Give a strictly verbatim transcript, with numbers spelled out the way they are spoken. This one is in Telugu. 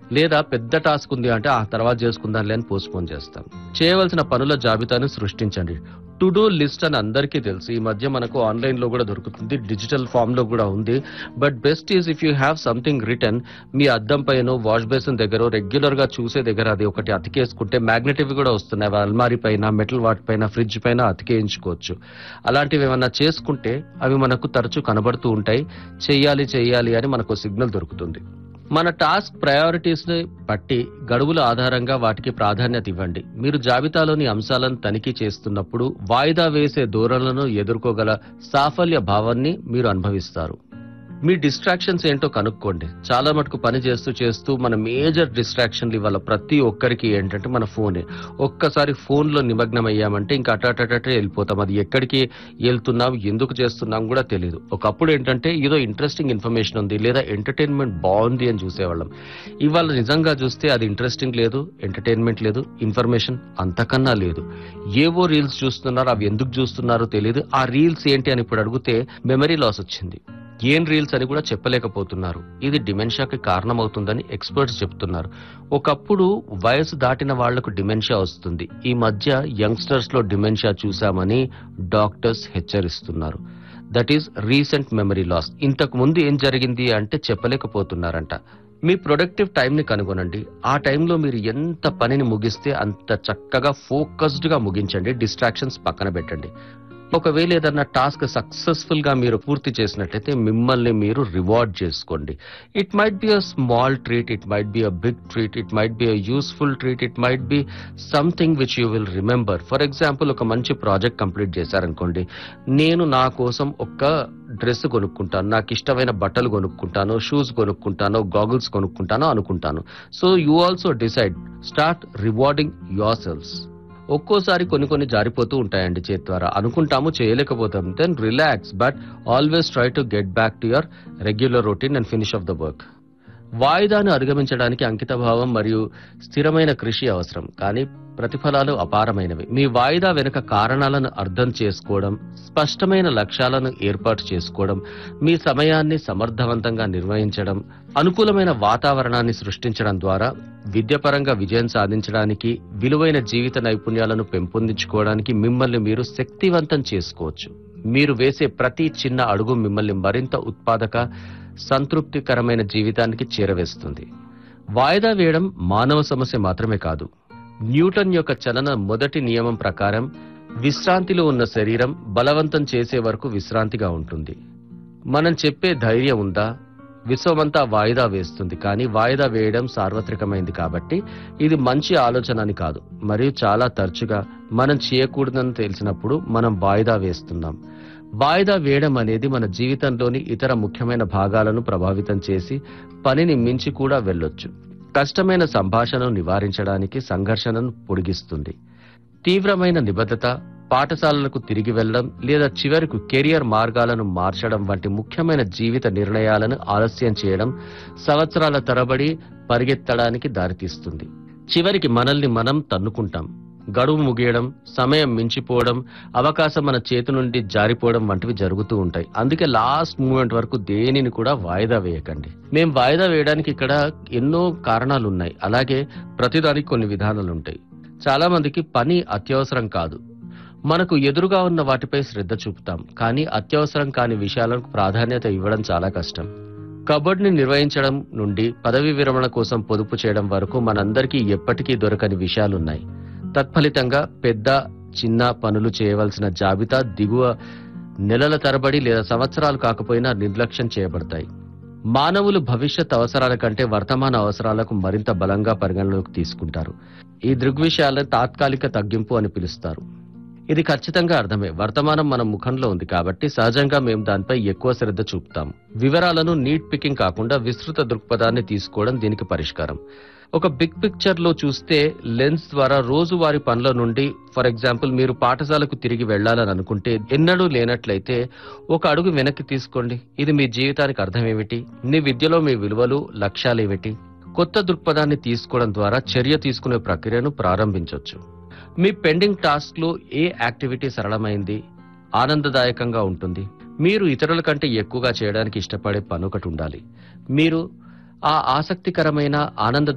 లేదా పెద్ద టాస్క్ ఉంది అంటే ఆ తర్వాత చేసుకుందాంలే అని పోస్ట్‌పోన్ చేస్తాం. చేయవలసిన పనుల జాబితాను సృష్టించండి. టు డూ లిస్ట్ అని అందరికీ తెలుసు. ఈ మధ్య మనకు ఆన్‌లైన్‌లో కూడా దొరుకుతుంది. డిజిటల్ ఫార్మ్‌లో కూడా ఉంది. But best is if you have something written మీ అద్దం పైనో, వాష్ బేసిన్ దగ్గరో రెగ్యులర్‌గా చూసే దగ్గర అది ఒకటి అతికేసుకుంటే మ్యాగ్నెటివ్‌వి కూడా వస్తున్నాయి. అవి అల్మారీ పైన, మెటల్ వాటి పైన, ఫ్రిడ్జ్ పైన అతికేయించుకోవచ్చు. అలాంటివి ఏమన్నా చేసుకుంటే అవి మనకు తరచూ కనబడుతూ ఉంటాయి. చెయ్యాలి, చెయ్యాలి అని మనకు సిగ్నల్ దొరుకుతుంది. మన టాస్క్ ప్రయారిటీస్‌ని బట్టి గడువుల ఆధారంగా వాటికి ప్రాధాన్యత ఇవ్వండి. మీరు జాబితాలోని అంశాలను తనిఖీ చేస్తున్నప్పుడు వాయిదా వేసే ధోరణులను ఎదుర్కోగల సాఫల్య భావాన్ని మీరు అనుభవిస్తారు. మీ డిస్ట్రాక్షన్స్ ఏంటో కనుక్కోండి. చాలా మటుకు పని చేస్తూ చేస్తూ మన మేజర్ డిస్ట్రాక్షన్లు ఇవాళ ప్రతి ఒక్కరికి ఏంటంటే మన ఫోనే. ఒక్కసారి ఫోన్‌లో నిమగ్నం అయ్యామంటే ఇంకా అటటటటే వెళ్ళిపోతాం. అది ఎక్కడికి వెళ్తున్నాం, ఎందుకు చేస్తున్నాం కూడా తెలీదు. ఒకప్పుడు ఏంటంటే ఏదో ఇంట్రెస్టింగ్ ఇన్ఫర్మేషన్ ఉంది లేదా ఎంటర్‌టైన్‌మెంట్ బావుంది అని చూసేవాళ్ళం. ఇవాళ నిజంగా చూస్తే అది ఇంట్రెస్టింగ్ లేదు, ఎంటర్‌టైన్‌మెంట్ లేదు, ఇన్ఫర్మేషన్ అంతకన్నా లేదు. ఏవో రీల్స్ చూస్తున్నారు, అవి ఎందుకు చూస్తున్నారో తెలీదు. ఆ రీల్స్ ఏంటి అని ఇప్పుడు అడిగితే మెమరీ లాస్ వచ్చింది. ఏం రీల్స్ అని కూడా చెప్పలేకపోతున్నారు. ఇది డిమెన్షియాకి కారణమవుతుందని ఎక్స్పర్ట్స్ చెప్తున్నారు. ఒకప్పుడు వయసు దాటిన వాళ్లకు డిమెన్షియా వస్తుంది. ఈ మధ్య యంగ్స్టర్స్ లో డిమెన్షియా చూశామని డాక్టర్స్ హెచ్చరిస్తున్నారు. That is recent memory loss. ఇంతకు ముందు ఏం జరిగింది అంటే చెప్పలేకపోతున్నారంట. మీ ప్రొడక్టివ్ టైంని కనుగొనండి. ఆ టైంలో మీరు ఎంత పనిని ముగిస్తే అంత చక్కగా ఫోకస్డ్ గా ముగించండి. డిస్ట్రాక్షన్స్ పక్కన పెట్టండి. ఒకవేళ ఏదన్నా టాస్క్ సక్సెస్ఫుల్ గా మీరు పూర్తి చేసినట్లయితే మిమ్మల్ని మీరు రివార్డ్ చేసుకోండి. It might be a small treat, it might be a big treat, it might be a useful treat, it might be something which you will remember. For example ఒక మంచి ప్రాజెక్ట్ కంప్లీట్ చేశారనుకోండి. నేను నా కోసం ఒక డ్రెస్ కొనుక్కుంటాను, నాకు ఇష్టమైన బట్టలు కొనుక్కుంటాను, షూస్ కొనుక్కుంటాను, గాగుల్స్ కొనుక్కుంటాను అనుకుంటాను. So you also decide, start rewarding your cells. ఒక్కోసారి కొన్ని కొన్ని జారిపోతూ ఉంటాయండి చేతి ద్వారా. అనుకుంటాము, చేయలేకపోతాం. Then relax, but always try to get back to your regular routine and finish off the work. వాయిదాను అధిగమించడానికి అంకితభావం మరియు స్థిరమైన కృషి అవసరం, కానీ ప్రతిఫలాలు అపారమైనవి. మీ వాయిదా వెనుక కారణాలను అర్థం చేసుకోవడం, స్పష్టమైన లక్ష్యాలను ఏర్పాటు చేసుకోవడం, మీ సమయాన్ని సమర్థవంతంగా నిర్వహించడం, అనుకూలమైన వాతావరణాన్ని సృష్టించడం ద్వారా విద్యాపరంగా విజయం సాధించడానికి, విలువైన జీవిత నైపుణ్యాలను పెంపొందించుకోవడానికి మిమ్మల్ని మీరు శక్తివంతం చేసుకోవచ్చు. మీరు వేసే ప్రతి చిన్న అడుగు మిమ్మల్ని మరింత ఉత్పాదక, సంతృప్తికరమైన జీవితానికి చేరవేస్తుంది. వాయిదా వేయడం మానవ సమస్య మాత్రమే కాదు. న్యూటన్ యొక్క చలన మొదటి నియమం ప్రకారం విశ్రాంతిలో ఉన్న శరీరం బలవంతం చేసే వరకు విశ్రాంతిగా ఉంటుంది. మనం చెప్పే ధైర్యం ఉందా? విశ్వమంతా వాయిదా వేస్తుంది, కానీ వాయిదా వేయడం సార్వత్రికమైంది కాబట్టి ఇది మంచి ఆలోచన అని కాదు. మరియు చాలా తరచుగా మనం చేయకూడదని తెలిసినప్పుడు మనం వాయిదా వేస్తున్నాం. వాయిదా వేయడం అనేది మన జీవితంలోని ఇతర ముఖ్యమైన భాగాలను ప్రభావితం చేసి పనిని మించి కూడా వెళ్ళొచ్చు. కష్టమైన సంభాషణను నివారించడానికి సంఘర్షణను పొడిగిస్తుంది. తీవ్రమైన నిబద్ధత, పాఠశాలలకు తిరిగి వెళ్లడం లేదా చివరకు కెరియర్ మార్గాలను మార్చడం వంటి ముఖ్యమైన జీవిత నిర్ణయాలను ఆలస్యం చేయడం సంవత్సరాల తరబడి పరిగెత్తడానికి దారితీస్తుంది. చివరికి మనల్ని మనం తన్నుకుంటాం. గడువు ముగియడం, సమయం మించిపోవడం, అవకాశం మన చేతి నుండి జారిపోవడం వంటివి జరుగుతూ ఉంటాయి. అందుకే లాస్ట్ మూమెంట్ వరకు దేనిని కూడా వాయిదా వేయకండి. మేం వాయిదా వేయడానికి ఇక్కడ ఎన్నో కారణాలు ఉన్నాయి. అలాగే ప్రతిదానికి కొన్ని విధానాలు ఉంటాయి. చాలా మందికి పని అత్యవసరం కాదు. మనకు ఎదురుగా ఉన్న వాటిపై శ్రద్ధ చూపుతాం, కానీ అత్యవసరం కాని విషయాలకు ప్రాధాన్యత ఇవ్వడం చాలా కష్టం. కబడ్ని నిర్వహించడం నుండి పదవి విరమణ కోసం పొదుపు చేయడం వరకు మనందరికీ ఎప్పటికీ దొరకని విషయాలున్నాయి. తత్ఫలితంగా పెద్ద చిన్న పనులు చేయవలసిన జాబితా దిగువ నెలల తరబడి లేదా సంవత్సరాలు కాకపోయినా నిర్లక్ష్యం చేయబడతాయి. మానవులు భవిష్యత్ అవసరాల కంటే వర్తమాన అవసరాలకు మరింత బలంగా పరిగణలోకి తీసుకుంటారు. ఈ దృగ్విషయాలను తాత్కాలిక తగ్గింపు అని పిలుస్తారు. ఇది ఖచ్చితంగా అర్థమే. వర్తమానం మన ముఖంలో ఉంది కాబట్టి సహజంగా మేము దానిపై ఎక్కువ శ్రద్ధ చూపుతాం. వివరాలను నీట్ పికింగ్ కాకుండా విస్తృత దృక్పథాన్ని తీసుకోవడం దీనికి పరిష్కారం. ఒక బిగ్ పిక్చర్ లో చూస్తే లెన్స్ ద్వారా రోజువారీ పనుల నుండి, ఫర్ ఎగ్జాంపుల్ మీరు పాఠశాలకు తిరిగి వెళ్లాలని అనుకుంటే ఎన్నడూ లేనట్లయితే ఒక అడుగు వెనక్కి తీసుకోండి. ఇది మీ జీవితానికి అర్థం ఏమిటి? మీ విద్యలో మీ విలువలు, లక్ష్యాలేమిటి? కొత్త దృక్పథాన్ని తీసుకోవడం ద్వారా చర్య తీసుకునే ప్రక్రియను ప్రారంభించవచ్చు. మీ పెండింగ్ టాస్క్ లో ఏ యాక్టివిటీ సరళమైంది, ఆనందదాయకంగా ఉంటుంది? మీరు ఇతరుల కంటే ఎక్కువగా చేయడానికి ఇష్టపడే పని ఒకటి ఉండాలి. మీరు ఆ ఆసక్తికరమైన ఆనంద